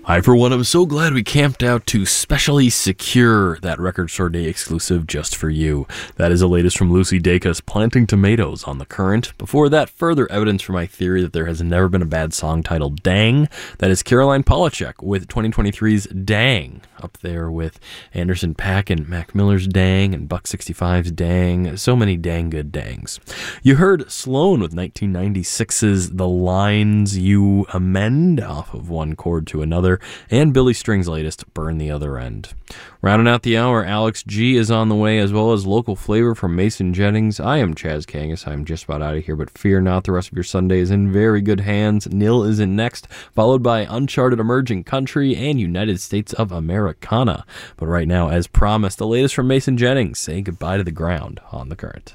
I, for one, am so glad we camped out to specially secure that Record Store Day exclusive just for you. That is the latest from Lucy Dacus, Planting Tomatoes on The Current. Before that, further evidence for my theory that there has never been a bad song titled Dang. That is Caroline Polachek with 2023's Dang, up there with Anderson .Paak and Mac Miller's Dang and Buck 65's Dang. So many dang good dangs. You heard Sloan with 1996's The Lines You Amend, off of one chord to another, and Billy String's latest, Burn the Other End. Rounding out the hour, Alex G is on the way, as well as local flavor from Mason Jennings. I am Chaz Kangas. I'm just about out of here, but fear not, the rest of your Sunday is in very good hands. Nil is in next, followed by Uncharted Emerging Country and United States of Americana. But right now, as promised, the latest from Mason Jennings. Say goodbye to the ground on The Current.